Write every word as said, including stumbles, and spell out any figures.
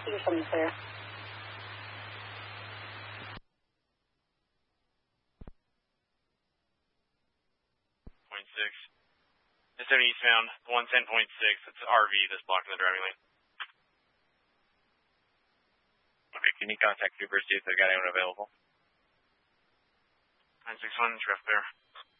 You're from the clear. Point six. It's seventy eastbound, one ten point six. It's an R V that's blocking the driving lane. Okay, can you contact Uber, see if they've got anyone available? nine six one, traffic there.